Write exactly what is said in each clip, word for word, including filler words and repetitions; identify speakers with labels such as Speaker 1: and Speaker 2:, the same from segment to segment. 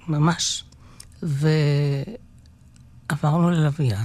Speaker 1: ממש. ועברנו ללוויין,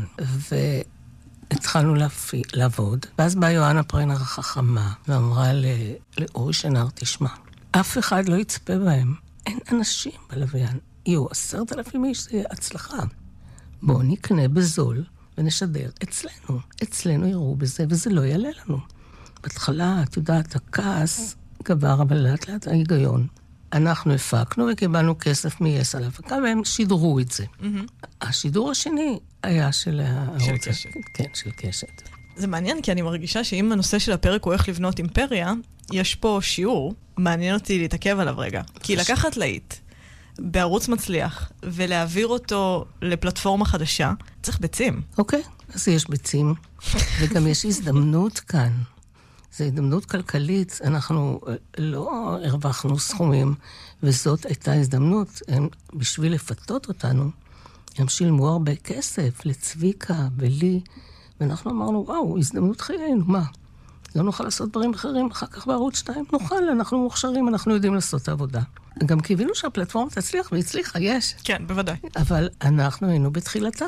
Speaker 1: והתחלנו להפי, לעבוד, ואז באה יואנה פרנר החכמה, ואמרה לאורי שנר, תשמע, אף אחד לא יצפה בהם, אין אנשים בלוויין, יהיו עשרת אלפים איש, זה יהיה הצלחה. בואו נקנה בזול ונשדר אצלנו. אצלנו יראו בזה, וזה לא יעלה לנו. בהתחלה, את יודעת, הכעס גבר, אבל לאט לאט ההיגיון. אנחנו הפקנו וקיבלנו כסף מייס על ההפקה, והם שידרו את זה. Mm-hmm. השידור השני היה של הערוץ.
Speaker 2: של קשת.
Speaker 1: כן, של קשת.
Speaker 2: זה מעניין, כי אני מרגישה שאם הנושא של הפרק הוא איך לבנות אימפריה, יש פה שיעור, מעניין אותי להתעכב עליו רגע. כי לקחת להיט בערוץ מצליח, ולהעביר אותו לפלטפורמה חדשה, צריך ביצים.
Speaker 1: אוקיי, אז יש ביצים, וגם יש הזדמנות כאן. זו הזדמנות כלכלית, אנחנו לא הרווחנו סכומים, וזאת הייתה הזדמנות, הם, בשביל לפתות אותנו, הם שילמו הרבה כסף לצביקה ולי, ואנחנו אמרנו, וואו, הזדמנות חיינו, מה? לא נוכל לעשות דברים אחרים, אחר כך בערוץ שתיים נוכל, אנחנו מוכשרים, אנחנו יודעים לעשות את העבודה. גם קיווינו שהפלטפורמה תצליח, והצליחה, יש.
Speaker 2: כן, בוודאי.
Speaker 1: אבל אנחנו היינו בתחילתה,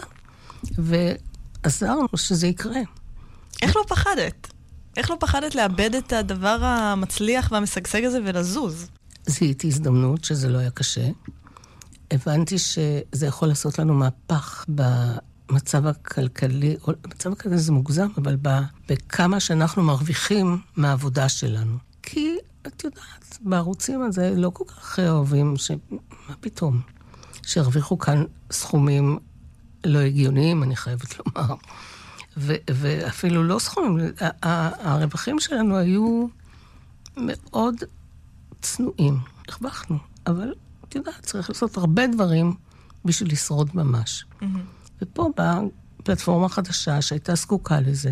Speaker 1: ועזרנו שזה יקרה.
Speaker 2: איך לא פחדת? איך לא פחדת לאבד את הדבר המצליח והמשגשג הזה ולזוז?
Speaker 1: זיהיתי הזדמנות שזה לא היה קשה. הבנתי שזה יכול לעשות לנו מהפך במצב הכלכלי, או במצב הכלכלי זה מוגזם, אבל בכמה שאנחנו מרוויחים מהעבודה שלנו. כי את יודעת, בערוצים הזה לא כל כך אוהבים, ש... מה פתאום? שהרוויחו כאן סכומים לא הגיוניים, אני חייבת לומר. ו- ואפילו לא סכומים, הרווחים שלנו היו מאוד צנועים, הרווחנו, אבל את יודעת, צריך לעשות הרבה דברים בשביל לשרוד ממש. Mm-hmm. ופה באה פלטפורמה חדשה שהייתה זקוקה לזה,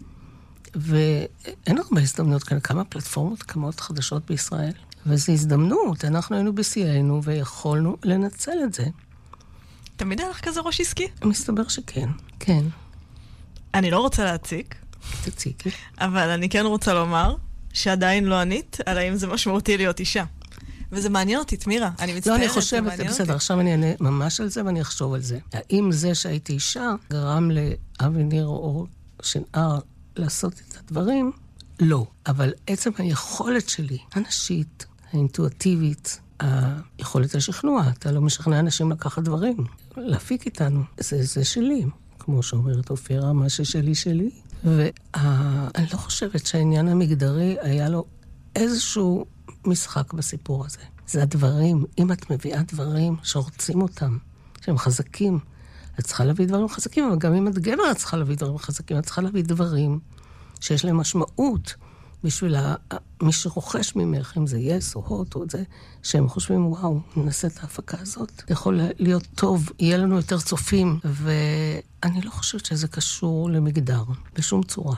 Speaker 1: ואין הרבה הזדמנות כאן, כמה פלטפורמות, כמה חדשות בישראל, וזו הזדמנות, אנחנו היינו בסיינו ויכולנו לנצל את זה.
Speaker 2: תמיד היה לך כזה ראש עסקי?
Speaker 1: מסתבר שכן, כן.
Speaker 2: אני לא רוצה להציק.
Speaker 1: תציקי.
Speaker 2: אבל אני כן רוצה לומר שעדיין לא ענית על האם זה משמעותי להיות אישה. וזה מעניין אותי, תמירה. אני מצטערת.
Speaker 1: לא, אני חושבת, בסדר, עכשיו אני אענה ממש על זה ואני אחשוב על זה. האם זה שהייתי אישה גרם לאבי ניר או שנער לעשות את הדברים? לא. אבל עצם היכולת שלי, הנשית, האינטואטיבית, היכולת לשכנוע, אתה לא משכנע אנשים לקחת דברים, להפיק איתנו. זה, זה שלי. כמו שאומרת אופירה, מה ששלי שלי. ואני לא חושבת שהעניין המגדרי היה לו איזשהו משחק בסיפור הזה. זה הדברים, אם את מביאה דברים שרוצים אותם, שהם חזקים, את צריכה להביא דברים חזקים, אבל גם אם את גבר את צריכה להביא דברים חזקים, את צריכה להביא דברים שיש להם משמעות בשביל מי שרוכש ממך, אם זה יס או הוט או זה, שהם חושבים, וואו, ננסה את ההפקה הזאת. זה יכול להיות טוב, יהיה לנו יותר צופים, ואני לא חושבת שזה קשור למגדר, בשום צורה.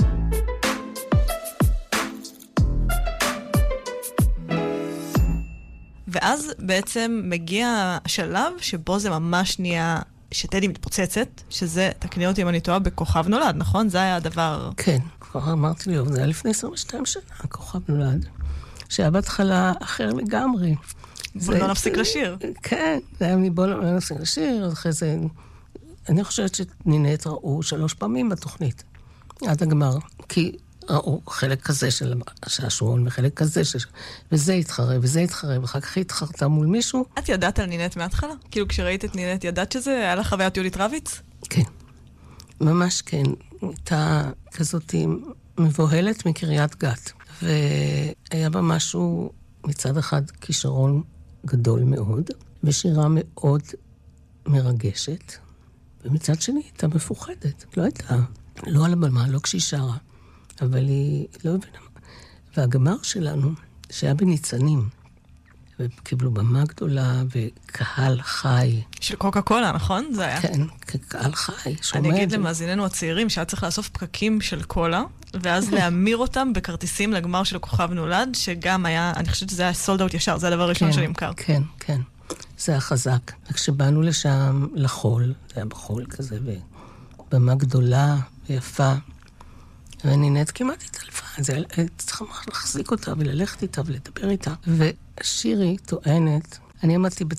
Speaker 2: ואז בעצם מגיע השלב שבו זה ממש נהיה שטדי מתפוצצת, שזה, תקני אותי אם אני טועה, בכוכב נולד, נכון? זה היה הדבר...
Speaker 1: כן, כבר אמרתי לי, זה היה לפני עשרים ושתיים שנה, כוכב נולד, שהיה בהתחלה אחר לגמרי.
Speaker 2: בוא לא נפסיק לשיר.
Speaker 1: כן, זה היה מבוא לא נפסיק לשיר, אחרי זה... אני חושבת שנינת ראו שלוש פעמים בתוכנית, עד הגמר, כי ראו חלק כזה של השעשועון, וחלק כזה של... וזה התחרה, וזה התחרה, ואחר כך היא התחרתה מול מישהו.
Speaker 2: את ידעת על נינת מההתחלה? כאילו כשראית את נינת, ידעת שזה היה לה חוויית יהודית רביץ?
Speaker 1: כן, ממש כן. הייתה כזאת מבוהלת מקריית גת, והיה בה משהו מצד אחד כישרון גדול מאוד, ושירה מאוד מרגשת, ומצד שני הייתה מפוחדת. לא הייתה, לא על הבמה, לא כשהיא שרה. אבל היא לא הבינה. והגמר שלנו, שהיה בניצנים, וקיבלו במה גדולה, וקהל חי.
Speaker 2: של קוקה קולה, נכון? זה היה?
Speaker 1: כן, קהל חי.
Speaker 2: אני אגיד למאזיננו הצעירים, שהיה צריך לאסוף פקקים של קולה, ואז להמיר אותם בכרטיסים לגמר של כוכב נולד, שגם היה, אני חושבת שזה היה סולד אאוט ישר, זה הדבר הראשון שנמכר.
Speaker 1: כן, כן. זה היה חזק. וכשבאנו לשם לחול, זה היה בחול כזה, ובמה גדולה ויפה, ונינת כמעט התעלפה, אז צריכה להחזיק אותה וללכת איתה ולדבר איתה. ושירי טוענת, אני עמדתי